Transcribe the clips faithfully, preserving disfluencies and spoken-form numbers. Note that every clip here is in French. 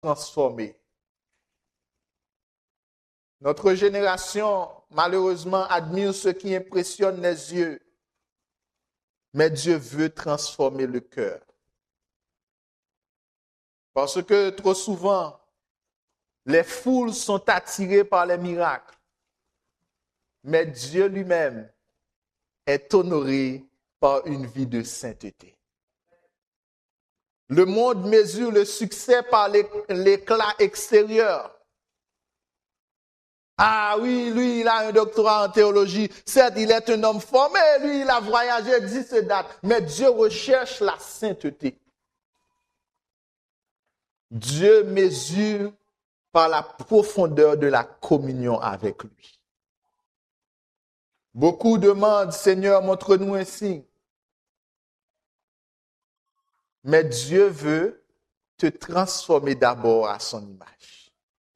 transformé. Notre génération, malheureusement, admire ce qui impressionne les yeux, mais Dieu veut transformer le cœur. Parce que trop souvent, les foules sont attirées par les miracles, mais Dieu lui-même est honoré par une vie de sainteté. Le monde mesure le succès par l'éclat extérieur. Ah oui, lui, il a un doctorat en théologie. Certes, il est un homme formé, lui, il a voyagé dix dates. Mais Dieu recherche la sainteté. Dieu mesure par la profondeur de la communion avec lui. Beaucoup demandent, Seigneur, montre-nous un signe. Mais Dieu veut te transformer d'abord à son image.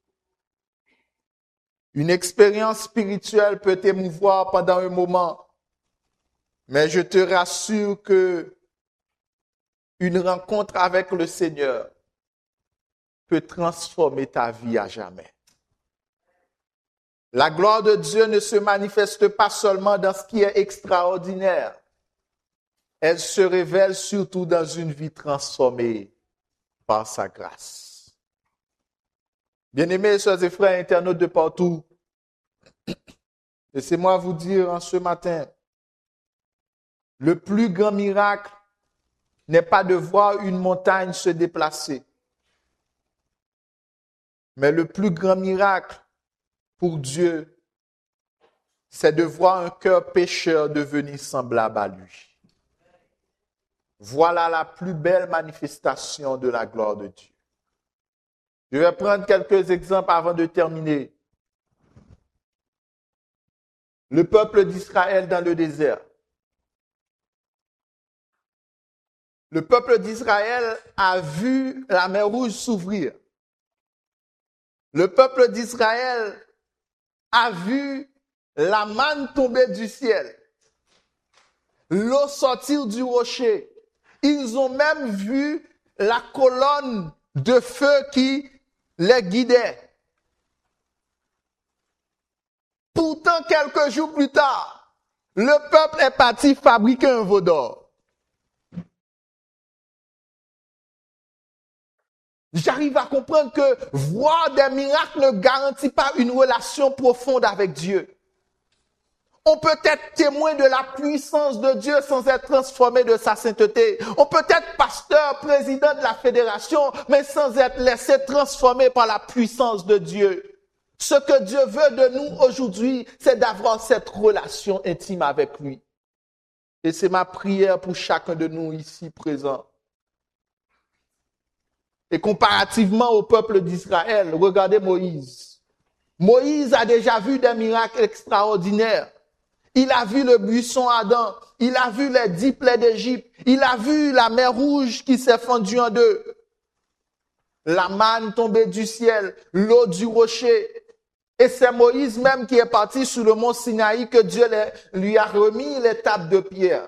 Une expérience spirituelle peut t'émouvoir pendant un moment, mais je te rassure que une rencontre avec le Seigneur peut transformer ta vie à jamais. La gloire de Dieu ne se manifeste pas seulement dans ce qui est extraordinaire. Elle se révèle surtout dans une vie transformée par sa grâce. Bien-aimés, sœurs et frères internautes de partout, laissez-moi vous dire en ce matin, le plus grand miracle n'est pas de voir une montagne se déplacer, mais le plus grand miracle pour Dieu, c'est de voir un cœur pécheur devenir semblable à lui. Voilà la plus belle manifestation de la gloire de Dieu. Je vais prendre quelques exemples avant de terminer. Le peuple d'Israël dans le désert. Le peuple d'Israël a vu la mer Rouge s'ouvrir. Le peuple d'Israël a vu la manne tomber du ciel, l'eau sortir du rocher. Ils ont même vu la colonne de feu qui les guidait. Pourtant, quelques jours plus tard, le peuple est parti fabriquer un veau d'or. J'arrive à comprendre que voir des miracles ne garantit pas une relation profonde avec Dieu. On peut être témoin de la puissance de Dieu sans être transformé de sa sainteté. On peut être pasteur, président de la fédération, mais sans être laissé transformer par la puissance de Dieu. Ce que Dieu veut de nous aujourd'hui, c'est d'avoir cette relation intime avec lui. Et c'est ma prière pour chacun de nous ici présents. Et comparativement au peuple d'Israël, regardez Moïse. Moïse a déjà vu des miracles extraordinaires. Il a vu le buisson ardent. Il a vu les dix plaies d'Égypte. Il a vu la mer Rouge qui s'est fendue en deux. La manne tombée du ciel, l'eau du rocher. Et c'est Moïse même qui est parti sur le mont Sinaï que Dieu lui a remis les tables de pierre.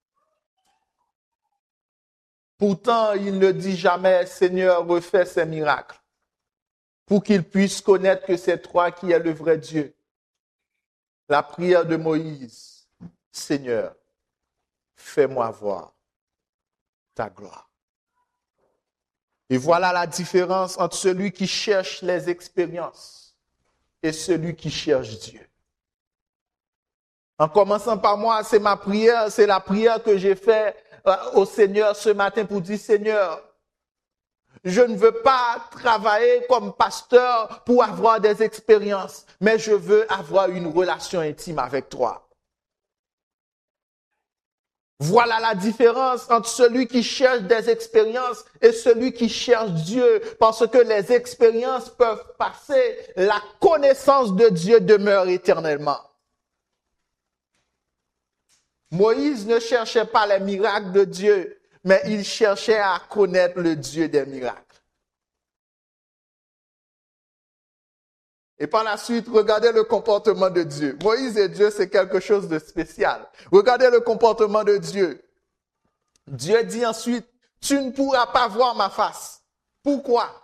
Pourtant, il ne dit jamais, Seigneur, refais ces miracles, pour qu'il puisse connaître que c'est toi qui es le vrai Dieu. La prière de Moïse, Seigneur, fais-moi voir ta gloire. Et voilà la différence entre celui qui cherche les expériences et celui qui cherche Dieu. En commençant par moi, c'est ma prière, c'est la prière que j'ai faite au Seigneur ce matin pour dire, Seigneur, je ne veux pas travailler comme pasteur pour avoir des expériences, mais je veux avoir une relation intime avec toi. Voilà la différence entre celui qui cherche des expériences et celui qui cherche Dieu, parce que les expériences peuvent passer, la connaissance de Dieu demeure éternellement. Moïse ne cherchait pas les miracles de Dieu, mais il cherchait à connaître le Dieu des miracles. Et par la suite, regardez le comportement de Dieu. Moïse et Dieu, c'est quelque chose de spécial. Regardez le comportement de Dieu. Dieu dit ensuite, tu ne pourras pas voir ma face. Pourquoi?